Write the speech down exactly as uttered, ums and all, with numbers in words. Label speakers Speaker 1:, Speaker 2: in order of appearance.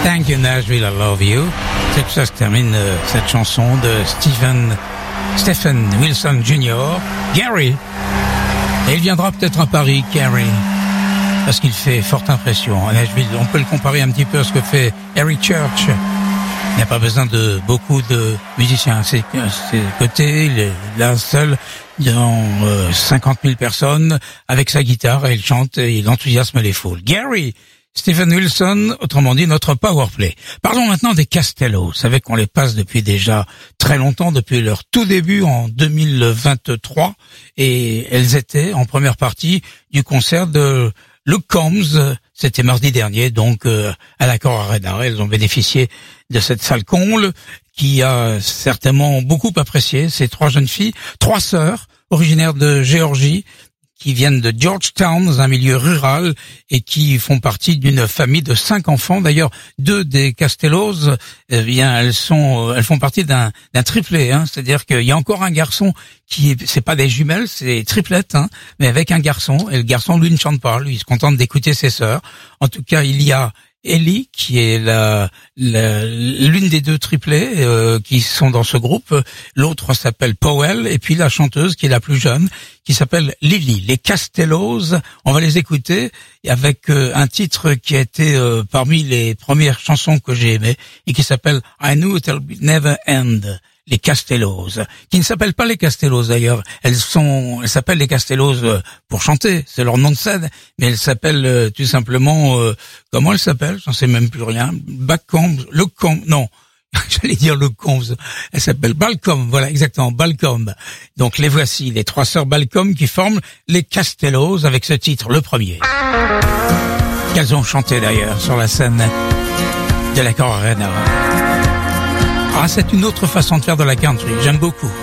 Speaker 1: Thank you Nashville, I love you. C'est tout ça se termine euh, cette chanson de Stephen, Stephen Wilson junior Gary. Et il viendra peut-être à Paris, Gary, parce qu'il fait forte impression. À Nashville, on peut le comparer un petit peu à ce que fait Eric Church. Il n'y a pas besoin de beaucoup de musiciens. C'est ses côtés, il est là seul dans euh, cinquante mille personnes avec sa guitare et il chante et il enthousiasme les foules. Gary, Stephen Wilson, autrement dit notre powerplay. Parlons maintenant des Castello. Vous savez qu'on les passe depuis déjà très longtemps, depuis leur tout début en deux mille vingt-trois, et elles étaient en première partie du concert de Luke Combs. C'était mardi dernier, donc euh, à l'Accor Arena. Elles ont bénéficié de cette salle comble qui a certainement beaucoup apprécié ces trois jeunes filles, trois sœurs originaires de Géorgie, qui viennent de Georgetown, dans un milieu rural, et qui font partie d'une famille de cinq enfants. D'ailleurs, deux des Castellos, eh bien, elles sont, elles font partie d'un, d'un triplet, hein. C'est-à-dire qu'il y a encore un garçon qui est, c'est pas des jumelles, c'est triplettes, hein, mais avec un garçon. Et le garçon, lui, ne chante pas. Lui, il se contente d'écouter ses sœurs. En tout cas, il y a Ellie, qui est la, la l'une des deux triplets euh, qui sont dans ce groupe. L'autre s'appelle Powell, et puis la chanteuse qui est la plus jeune, qui s'appelle Lily. Les Castellos, on va les écouter avec euh, un titre qui a été euh, parmi les premières chansons que j'ai aimées et qui s'appelle I Knew It'll Never End. Les Castellos, qui ne s'appellent pas les Castellos d'ailleurs. Elles sont, elles s'appellent les Castellos pour chanter, c'est leur nom de scène, mais elles s'appellent euh, tout simplement, euh, comment elles s'appellent? J'en sais même plus rien. Backcomb, le com, non, j'allais dire le Combs. Elles s'appellent Balcom, voilà exactement, Balcom. Donc les voici, les trois sœurs Balcom qui forment les Castellos avec ce titre, le premier, qu'elles ont chanté d'ailleurs sur la scène de l'Accor Arena. Ah, c'est une autre façon de faire de la country, j'aime beaucoup.